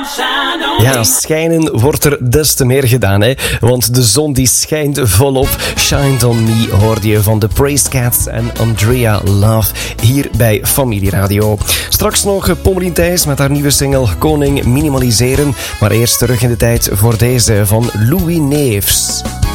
Ja, schijnen wordt er des te meer gedaan, hè? Want de zon die schijnt volop. Shine on Me hoorde je van de Praise Cats en Andrea Love hier bij Familie Radio. Straks nog Pommelien Thijs met haar nieuwe single Koning Minimaliseren. Maar eerst terug in de tijd voor deze van Louis Neefs.